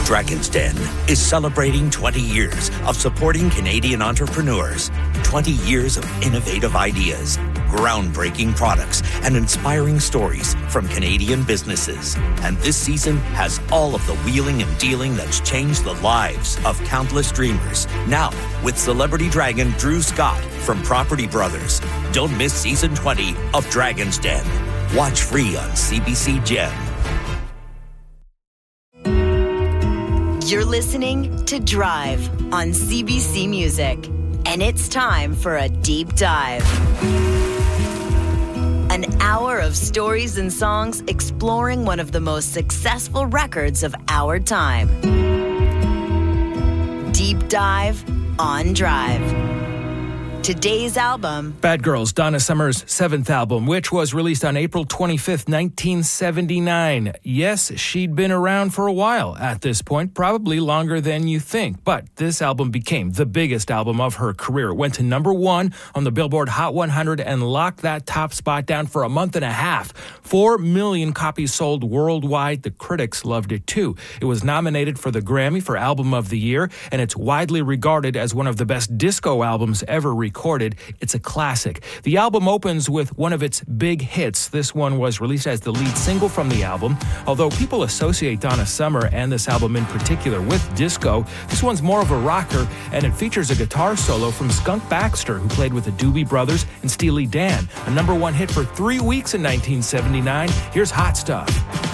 Dragon's Den is celebrating 20 years of supporting Canadian entrepreneurs, 20 years of innovative ideas, groundbreaking products, and inspiring stories from Canadian businesses. And this season has all of the wheeling and dealing that's changed the lives of countless dreamers. Now, with celebrity dragon Drew Scott from Property Brothers. Don't miss season 20 of Dragon's Den. Watch free on CBC Gem. You're listening to Drive on CBC Music, and it's time for a deep dive. An hour of stories and songs exploring one of the most successful records of our time. Deep Dive on Drive. Today's album, Bad Girls, Donna Summer's 7th album, which was released on April 25th, 1979. Yes, she'd been around for a while at this point, probably longer than you think. But this album became the biggest album of her career. It went to number 1 on the Billboard Hot 100 and locked that top spot down for a month and a half. 4 million copies sold worldwide. The critics loved it too. It was nominated for the Grammy for Album of the Year, and it's widely regarded as one of the best disco albums ever recorded. It's a classic. The album opens with one of its big hits. This one was released as the lead single from the album. Although people associate Donna Summer and this album in particular with disco, this one's more of a rocker, and it features a guitar solo from Skunk Baxter, who played with the Doobie Brothers, and Steely Dan. A number 1 hit for 3 weeks in 1979. Here's Hot Stuff.